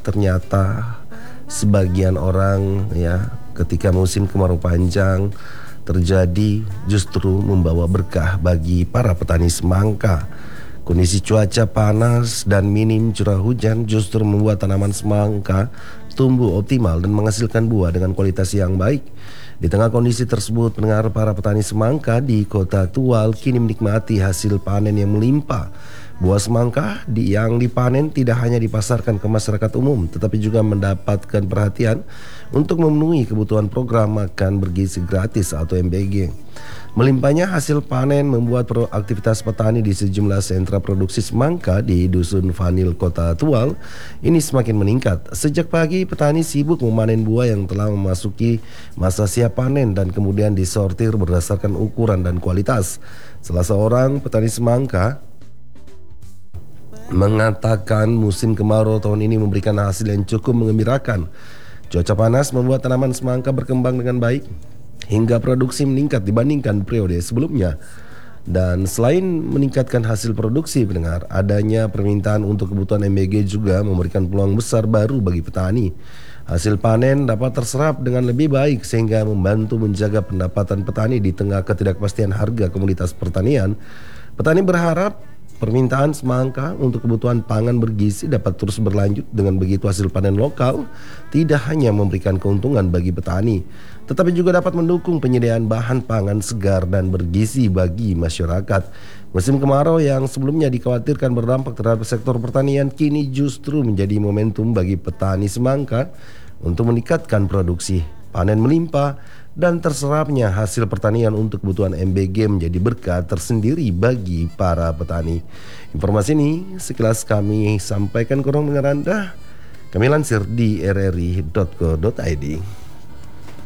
ternyata sebagian orang ya ketika musim kemarau panjang terjadi justru membawa berkah bagi para petani semangka. Kondisi cuaca panas dan minim curah hujan justru membuat tanaman semangka tumbuh optimal dan menghasilkan buah dengan kualitas yang baik. Di tengah kondisi tersebut, pendengar, para petani semangka di Kota Tual kini menikmati hasil panen yang melimpah. Buah semangka yang dipanen tidak hanya dipasarkan ke masyarakat umum, tetapi juga mendapatkan perhatian untuk memenuhi kebutuhan program makan bergizi gratis atau MBG. Melimpahnya hasil panen membuat aktivitas petani di sejumlah sentra produksi semangka di Dusun Vanil, Kota Tual ini semakin meningkat. Sejak pagi, petani sibuk memanen buah yang telah memasuki masa siap panen dan kemudian disortir berdasarkan ukuran dan kualitas. Salah seorang petani semangka mengatakan musim kemarau tahun ini memberikan hasil yang cukup menggembirakan. Cuaca panas membuat tanaman semangka berkembang dengan baik hingga produksi meningkat dibandingkan periode sebelumnya. Dan selain meningkatkan hasil produksi, pendengar, adanya permintaan untuk kebutuhan MBG juga memberikan peluang besar baru bagi petani. Hasil panen dapat terserap dengan lebih baik sehingga membantu menjaga pendapatan petani di tengah ketidakpastian harga komoditas pertanian. Petani berharap permintaan semangka untuk kebutuhan pangan bergizi dapat terus berlanjut. Dengan begitu hasil panen lokal tidak hanya memberikan keuntungan bagi petani, tetapi juga dapat mendukung penyediaan bahan pangan segar dan bergizi bagi masyarakat. Musim kemarau yang sebelumnya dikhawatirkan berdampak terhadap sektor pertanian kini justru menjadi momentum bagi petani semangka untuk meningkatkan produksi. Panen melimpah dan terserapnya hasil pertanian untuk kebutuhan MBG menjadi berkah tersendiri bagi para petani. Informasi ini sekilas kami sampaikan ke ruang dengar Anda. Kami lansir di rri.co.id.